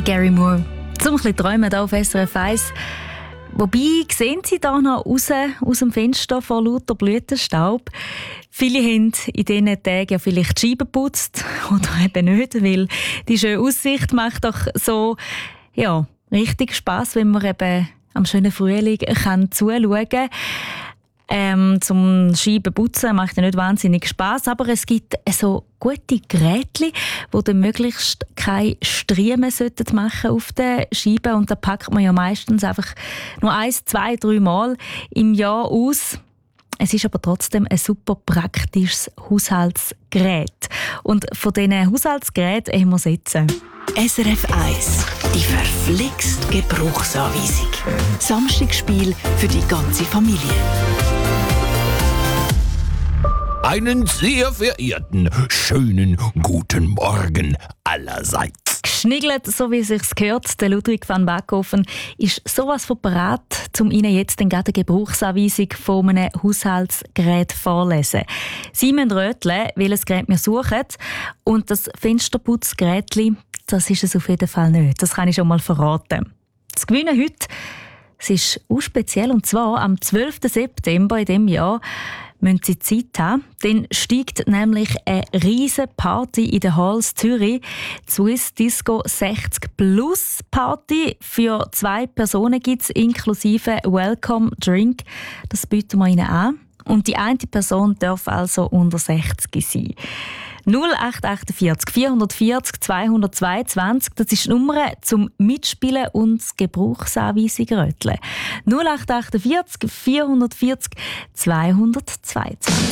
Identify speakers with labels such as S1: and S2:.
S1: Gary Moore. Zum ein bisschen träumen hier auf SRF 1. Wobei, sehen Sie da noch raus aus dem Fenster vor lauter Blütenstaub? Viele haben in diesen Tagen ja vielleicht die Scheiben geputzt oder eben nicht, weil die schöne Aussicht macht doch so richtig Spass, wenn man eben am schönen Frühling zuschauen kann. Zum Scheiben putzen macht ja nicht wahnsinnig Spass, aber es gibt so gute Geräte, die dann möglichst keine Striemen machen auf den Scheiben. Und da packt man ja meistens einfach nur 1, 2, 3 Mal im Jahr aus. Es ist aber trotzdem ein super praktisches Haushaltsgerät. Und von diesen Haushaltsgeräten haben wir es jetzt.
S2: SRF 1, die verflixt Gebrauchsanweisung. Samstagsspiel für die ganze Familie.
S3: Einen sehr verehrten, schönen guten Morgen allerseits.
S1: Geschniggelt, so wie es sich gehört, der Ludwig van Backhofen ist sowas von bereit, um Ihnen jetzt gerade eine Gebrauchsanweisung von einem Haushaltsgerät vorzulesen. Sie müssen röteln, welches Gerät wir suchen. Und das Fensterputzgerät, das ist es auf jeden Fall nicht. Das kann ich schon mal verraten. Das Gewinnen heute, es ist auch speziell, und zwar am 12. September in diesem Jahr müssen Sie Zeit haben. Dann steigt nämlich eine riesige Party in den Halls Zürich. Die Swiss Disco 60 Plus Party. Für 2 Personen gibt es inklusive Welcome Drink. Das bieten wir Ihnen an. Und die eine Person darf also unter 60 sein. 0848 440 222, das ist die Nummer zum Mitspielen und das Gebrauchsanweisung röteln. 0848 440 222.